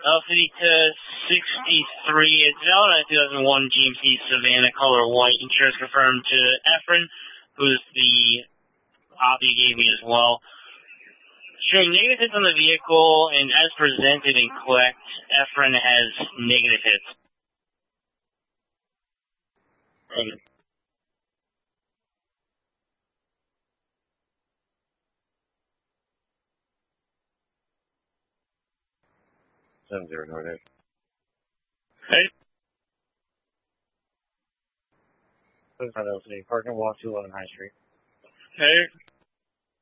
Fujita 63, it's valid on a 2001 GMC Savannah color white. Insurance confirmed to Efren, who's the copy he gave me as well. Showing negative hits on the vehicle, and as presented and collect, Efren has negative hits. Thank you. 70 North. Hey. Parking walk 211 High Street. Hey.